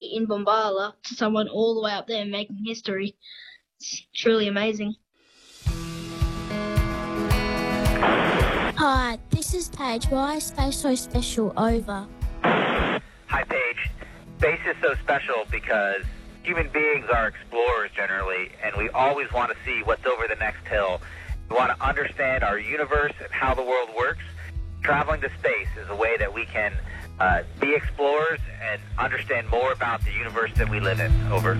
in Bombala to someone all the way up there making history. It's truly amazing. Hi, this is Paige. Why is Space So Special? Over. Hi, Paige. Space is so special because human beings are explorers generally, and we always want to see what's over the next hill. We want to understand our universe and how the world works. Traveling to space is a way that we can be explorers and understand more about the universe that we live in. Over.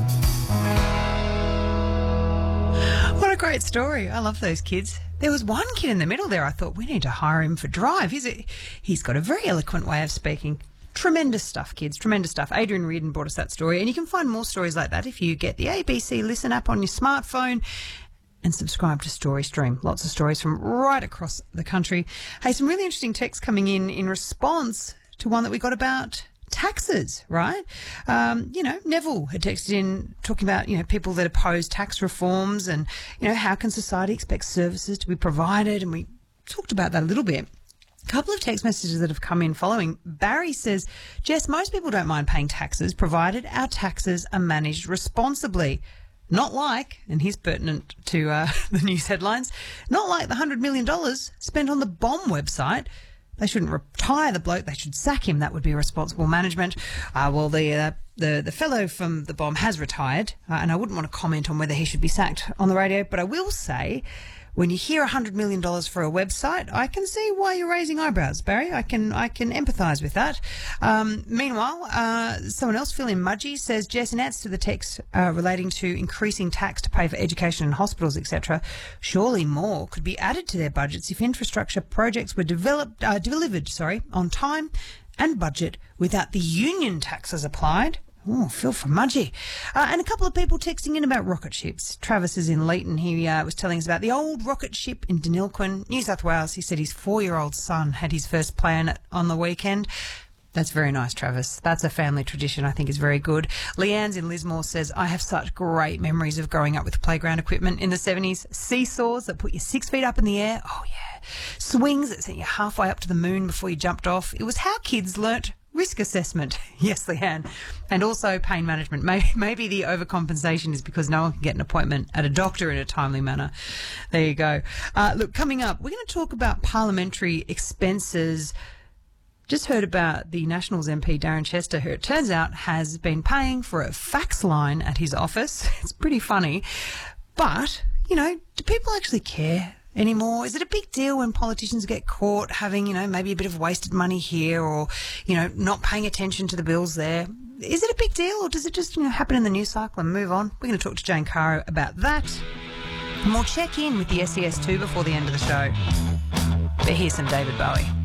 What a great story. I love those kids. There was one kid in the middle there. I thought, we need to hire him for Drive. He's got a very eloquent way of speaking. Tremendous stuff, kids. Tremendous stuff. Adrian Reardon brought us that story. And you can find more stories like that if you get the ABC Listen app on your smartphone and subscribe to StoryStream. Lots of stories from right across the country. Hey, some really interesting texts coming in response to one that we got about taxes, right? Neville had texted in talking about, people that oppose tax reforms and, how can society expect services to be provided? And we talked about that a little bit. A couple of text messages that have come in following. Barry says, Jess, most people don't mind paying taxes provided our taxes are managed responsibly. Not like, and he's pertinent to the news headlines, not like the $100 million spent on the bomb website. They shouldn't retire the bloke. They should sack him. That would be responsible management. The fellow from the bomb has retired, and I wouldn't want to comment on whether he should be sacked on the radio, but I will say, when you hear $100 million for a website, I can see why you're raising eyebrows, Barry. I can empathise with that. Meanwhile, someone else, Phil in Mudgee, says, Jess, in answer to the text relating to increasing tax to pay for education in hospitals, etc., surely more could be added to their budgets if infrastructure projects were delivered on time and budget without the union taxes applied. Oh, Phil from Mudgee. And a couple of people texting in about rocket ships. Travis is in Leighton. He was telling us about the old rocket ship in Denilquin, New South Wales. He said his 4-year-old son had his first play on it on the weekend. That's very nice, Travis. That's a family tradition I think is very good. Leanne's in Lismore says, I have such great memories of growing up with playground equipment in the 70s. Seesaws that put you 6 feet up in the air. Oh, yeah. Swings that sent you halfway up to the moon before you jumped off. It was how kids learnt risk assessment. Yes, Leanne. And also pain management. Maybe the overcompensation is because no one can get an appointment at a doctor in a timely manner. There you go. Look, coming up, we're going to talk about parliamentary expenses. Just heard about the Nationals MP, Darren Chester, who it turns out has been paying for a fax line at his office. It's pretty funny. But, do people actually care anymore? Is it a big deal when politicians get caught having, maybe a bit of wasted money here or, not paying attention to the bills there? Is it a big deal or does it just, happen in the news cycle and move on? We're going to talk to Jane Caro about that. And we'll check in with the SES2 before the end of the show. But here's some David Bowie.